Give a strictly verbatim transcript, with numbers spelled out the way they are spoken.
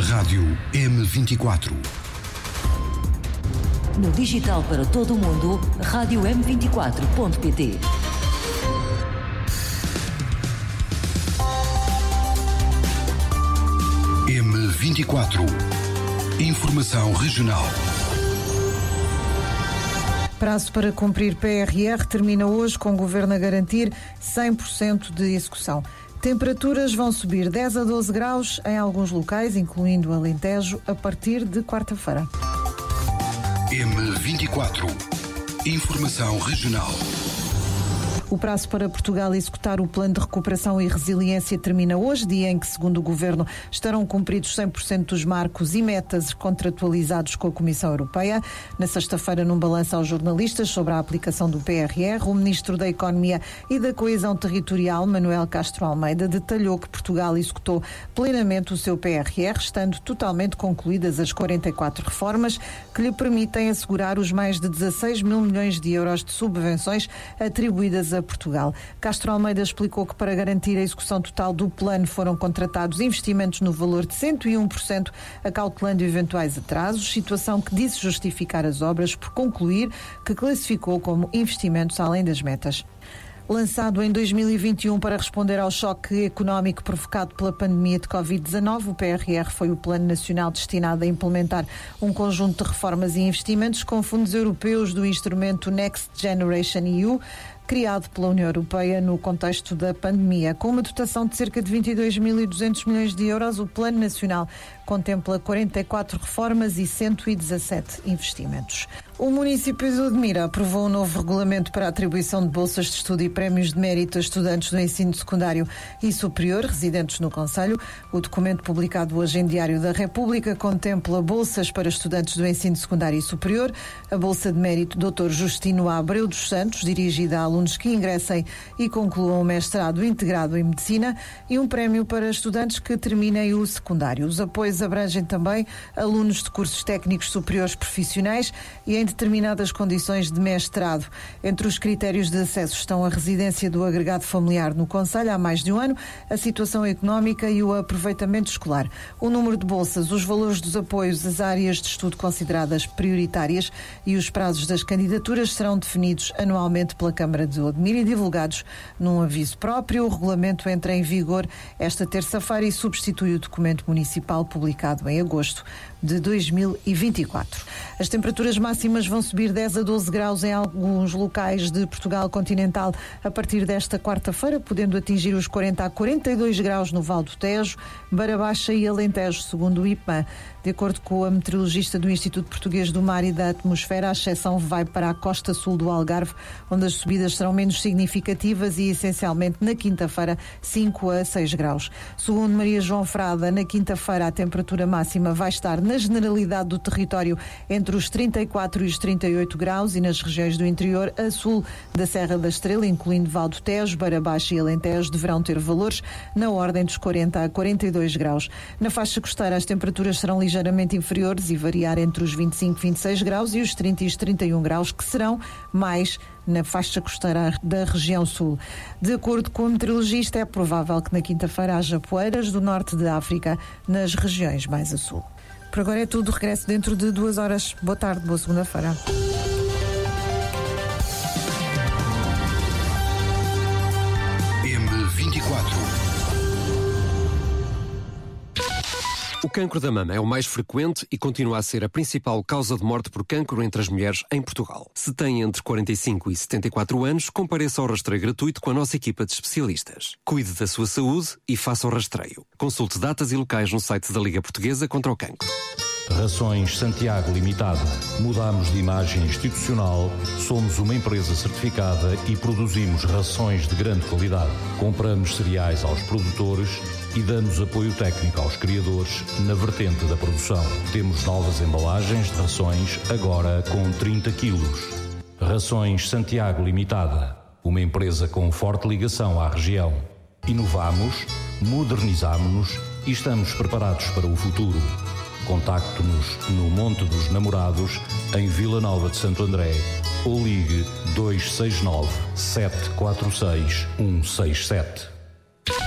Rádio M vinte e quatro. No digital para todo o mundo, rádio m vinte e quatro ponto pt. M vinte e quatro. Informação regional. Prazo para cumprir P R R termina hoje, com o Governo a garantir cem por cento de execução. Temperaturas vão subir dez a doze graus em alguns locais, incluindo Alentejo, a partir de quarta-feira. M vinte e quatro. Informação regional. O prazo para Portugal executar o Plano de Recuperação e Resiliência termina hoje, dia em que, segundo o Governo, estarão cumpridos cem por cento dos marcos e metas contratualizados com a Comissão Europeia. Na sexta-feira, num balanço aos jornalistas sobre a aplicação do P R R, o Ministro da Economia e da Coesão Territorial, Manuel Castro Almeida, detalhou que Portugal executou plenamente o seu P R R, estando totalmente concluídas as quarenta e quatro reformas que lhe permitem assegurar os mais de dezasseis mil milhões de euros de subvenções atribuídas a Portugal. Castro Almeida explicou que, para garantir a execução total do plano, foram contratados investimentos no valor de cento e um por cento, acautelando eventuais atrasos, situação que disse justificar as obras por concluir que classificou como investimentos além das metas. Lançado em dois mil e vinte e um para responder ao choque económico provocado pela pandemia de covid dezanove, o P R R foi o plano nacional destinado a implementar um conjunto de reformas e investimentos com fundos europeus do instrumento Next Generation E U, criado pela União Europeia no contexto da pandemia. Com uma dotação de cerca de vinte e dois mil e duzentos milhões de euros, o Plano Nacional contempla quarenta e quatro reformas e cento e dezassete investimentos. O município de Odmira aprovou um novo regulamento para a atribuição de bolsas de estudo e prémios de mérito a estudantes do ensino secundário e superior residentes no concelho. O documento, publicado hoje em Diário da República, contempla bolsas para estudantes do ensino secundário e superior, a bolsa de mérito doutor Justino Abreu dos Santos, dirigida a alunos que ingressem e concluam o mestrado integrado em medicina, e um prémio para estudantes que terminem o secundário. Os apoios abrangem também alunos de cursos técnicos superiores profissionais e em determinadas condições de mestrado. Entre os critérios de acesso estão a residência do agregado familiar no concelho há mais de um ano, a situação económica e o aproveitamento escolar. O número de bolsas, os valores dos apoios, as áreas de estudo consideradas prioritárias e os prazos das candidaturas serão definidos anualmente pela Câmara de Odmira e divulgados num aviso próprio. O regulamento entra em vigor esta terça-feira e substitui o documento municipal publicado em agosto de dois mil e vinte e quatro. As temperaturas máximas vão subir dez a doze graus em alguns locais de Portugal continental a partir desta quarta-feira, podendo atingir os quarenta a quarenta e dois graus no Val do Tejo, Beira Baixa e Alentejo, segundo o IPMA. De acordo com a meteorologista do Instituto Português do Mar e da Atmosfera, a exceção vai para a costa sul do Algarve, onde as subidas serão menos significativas e, essencialmente, na quinta-feira, cinco a seis graus. Segundo Maria João Frada, na quinta-feira a temperatura máxima vai estar na generalidade do território entre os trinta e quatro e os trinta e oito graus e nas regiões do interior a sul da Serra da Estrela, incluindo Val do Tejo, Beira Baixa e Alentejo, deverão ter valores na ordem dos quarenta a quarenta e dois graus. Na faixa costeira as temperaturas serão ligeiramente inferiores e variar entre os vinte e cinco e vinte e seis graus e os trinta e os trinta e um graus, que serão mais na faixa costeira da região sul. De acordo com o meteorologista, é provável que na quinta-feira haja poeiras do norte da África nas regiões mais a sul. Por agora é tudo. Regresso dentro de duas horas. Boa tarde, boa segunda-feira. M vinte e quatro. O cancro da mama é o mais frequente e continua a ser a principal causa de morte por cancro entre as mulheres em Portugal. Se tem entre quarenta e cinco e setenta e quatro anos, compareça ao rastreio gratuito com a nossa equipa de especialistas. Cuide da sua saúde e faça o rastreio. Consulte datas e locais no site da Liga Portuguesa contra o Cancro. Rações Santiago Limitada. Mudamos de imagem institucional, somos uma empresa certificada e produzimos rações de grande qualidade. Compramos cereais aos produtores e damos apoio técnico aos criadores na vertente da produção. Temos novas embalagens de rações, agora com trinta quilos. Rações Santiago Limitada. Uma empresa com forte ligação à região. Inovamos, modernizamos-nos e estamos preparados para o futuro. Contacte-nos no Monte dos Namorados, em Vila Nova de Santo André, ou ligue dois seis nove, sete quatro seis, um seis sete.